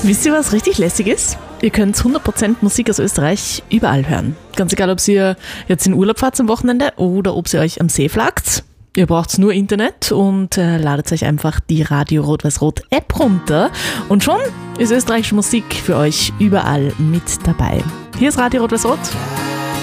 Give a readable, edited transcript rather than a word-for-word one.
Wisst ihr, was richtig lässig ist? Ihr könnt 100% Musik aus Österreich überall hören. Ganz egal, ob ihr jetzt in Urlaub fahrt am Wochenende oder ob ihr euch am See flaggt. Ihr braucht nur Internet und ladet euch einfach die Radio Rot-Weiß-Rot App runter. Und schon ist österreichische Musik für euch überall mit dabei. Hier ist Radio Rot-Weiß-Rot.